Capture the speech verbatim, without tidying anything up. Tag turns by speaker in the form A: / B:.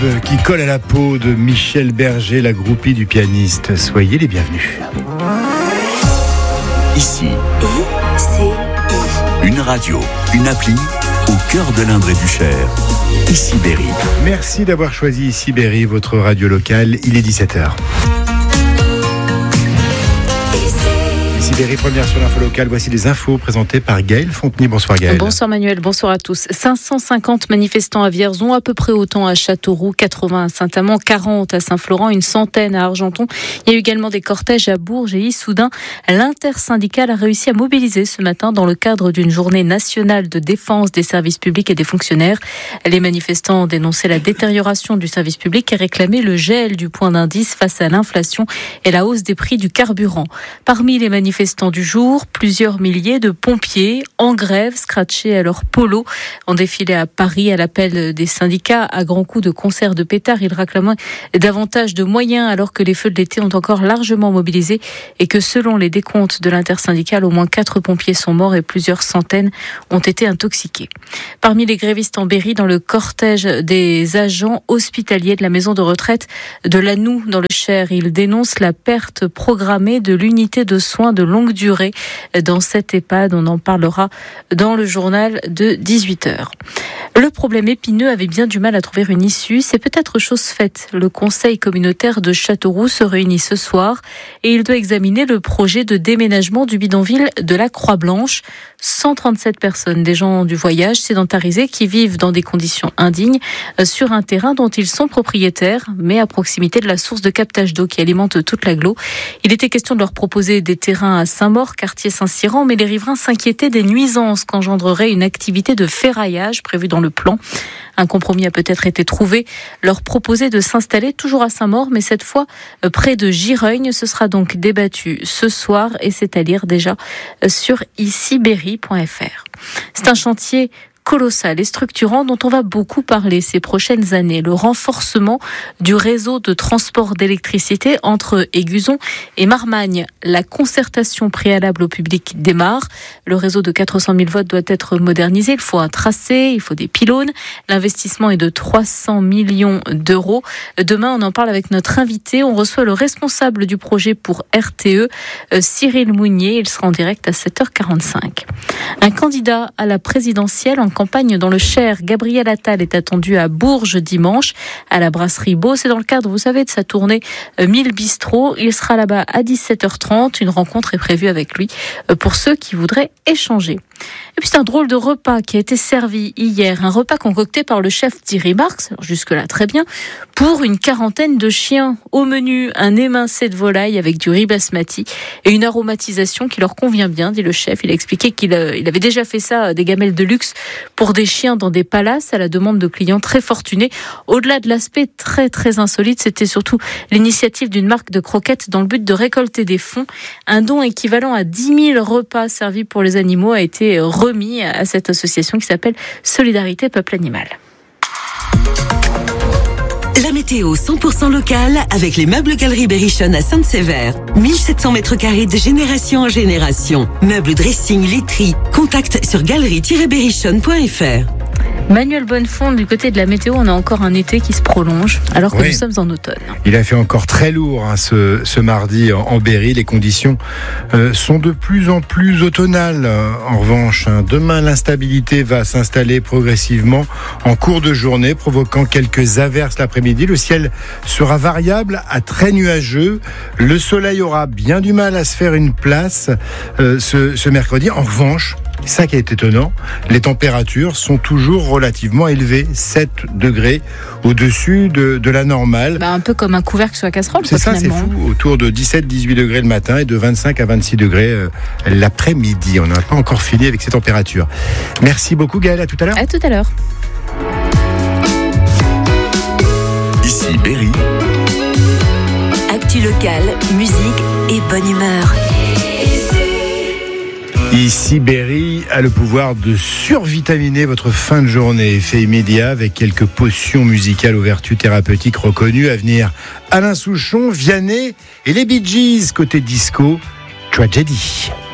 A: Qui colle à la peau de Michel Berger, la groupie du pianiste. Soyez les bienvenus.
B: Ici,
C: I C I.
B: Une radio, une appli au cœur de l'Indre et du Cher. Ici Berry.
A: Merci d'avoir choisi Ici Berry, votre radio locale. Il est dix-sept heures. Ici Berry, première sur l'info locale. Voici les infos présentées par Gaëlle Fontenay. Bonsoir Gaëlle.
D: Bonsoir Manuel, bonsoir à tous. cinq cent cinquante manifestants à Vierzon, à peu près autant à Châteauroux, quatre-vingts à Saint-Amand, quarante à Saint-Florent, une centaine à Argenton. Il y a eu également des cortèges à Bourges et Issoudun. L'intersyndicale a réussi à mobiliser ce matin dans le cadre d'une journée nationale de défense des services publics et des fonctionnaires. Les manifestants ont dénoncé la détérioration du service public et réclamé le gel du point d'indice face à l'inflation et la hausse des prix du carburant. Parmi les manifestants du jour, plusieurs milliers de pompiers en grève, scratchés à leur polo, ont défilé à Paris à l'appel des syndicats à grands coups de concerts de pétards. Ils réclamaient davantage de moyens alors que les feux de l'été ont encore largement mobilisé et que selon les décomptes de l'intersyndicale, au moins quatre pompiers sont morts et plusieurs centaines ont été intoxiqués. Parmi les grévistes en Berry, dans le cortège des agents hospitaliers de la maison de retraite de Lannou dans le Cher, ils dénoncent la perte programmée de l'unité de soins de longue durée dans cette EHPAD. On en parlera dans le journal de dix-huit heures. Le problème épineux avait bien du mal à trouver une issue. C'est peut-être chose faite. Le conseil communautaire de Châteauroux se réunit ce soir et il doit examiner le projet de déménagement du bidonville de la Croix-Blanche. cent trente-sept personnes, des gens du voyage sédentarisés qui vivent dans des conditions indignes sur un terrain dont ils sont propriétaires, mais à proximité de la source de captage d'eau qui alimente toute l'agglo. Il était question de leur proposer des terrains à Saint-Maur, quartier Saint-Cyran, mais les riverains s'inquiétaient des nuisances qu'engendrerait une activité de ferraillage prévue dans le plan. Un compromis a peut-être été trouvé, leur proposer de s'installer toujours à Saint-Maur, mais cette fois près de Gireugne. Ce sera donc débattu ce soir et c'est à lire déjà sur ici berry point f r. C'est un chantier colossal et structurant dont on va beaucoup parler ces prochaines années. Le renforcement du réseau de transport d'électricité entre Aiguzon et Marmagne. La concertation préalable au public démarre. Le réseau de quatre cent mille volts doit être modernisé. Il faut un tracé, il faut des pylônes. L'investissement est de trois cents millions d'euros. Demain, on en parle avec notre invité. On reçoit le responsable du projet pour R T E, Cyril Mounier. Il sera en direct à sept heures quarante-cinq. Un candidat à la présidentielle en campagne dans le Cher, Gabriel Attal, est attendu à Bourges dimanche, à la brasserie Beau. C'est dans le cadre, vous savez, de sa tournée mille bistrots. Il sera là-bas à dix-sept heures trente. Une rencontre est prévue avec lui pour ceux qui voudraient échanger. Et puis c'est un drôle de repas qui a été servi hier, un repas concocté par le chef Thierry Marx, alors jusque-là très bien, pour une quarantaine de chiens. Au menu, un émincé de volaille avec du riz basmati et une aromatisation qui leur convient bien, dit le chef. Il a expliqué qu'il euh, il avait déjà fait ça, des gamelles de luxe pour des chiens dans des palaces à la demande de clients très fortunés. Au-delà de l'aspect très très insolite, c'était surtout l'initiative d'une marque de croquettes dans le but de récolter des fonds. Un don équivalent à dix mille repas servis pour les animaux a été remis à cette association qui s'appelle Solidarité Peuple Animal.
C: La météo cent pour cent locale avec les meubles Galerie Berrichon à Sainte-Sévère. mille sept cents mètres carrés de génération en génération. Meubles, dressing, literie. Contact sur galerie tiret berrichon point f r.
D: Manuel Bonnefond, du côté de la météo, on a encore un été qui se prolonge, alors que oui. Nous sommes en automne.
A: Il a fait encore très lourd hein, ce, ce mardi en, en Berry. Les conditions euh, sont de plus en plus automnales. En revanche, hein, demain, l'instabilité va s'installer progressivement en cours de journée, provoquant quelques averses l'après-midi. Le ciel sera variable à très nuageux. Le soleil aura bien du mal à se faire une place euh, ce, ce mercredi. En revanche, ça qui est étonnant, les températures sont toujours relativement élevées, sept degrés au-dessus de, de la normale.
D: Bah un peu comme un couvercle sur la casserole.
A: C'est
D: quoi,
A: ça, c'est fou, autour de dix-sept à dix-huit degrés le matin et de vingt-cinq à vingt-six degrés euh, l'après-midi. On n'a pas encore fini avec ces températures. Merci beaucoup Gaëlle, à tout à l'heure.
D: À tout à l'heure.
B: Ici Berry.
C: Actu locale, musique et bonne humeur.
A: Ici Berry a le pouvoir de survitaminer votre fin de journée. Effet immédiat avec quelques potions musicales aux vertus thérapeutiques reconnues. À venir, Alain Souchon, Vianney et les Bee Gees côté disco, Tragedy.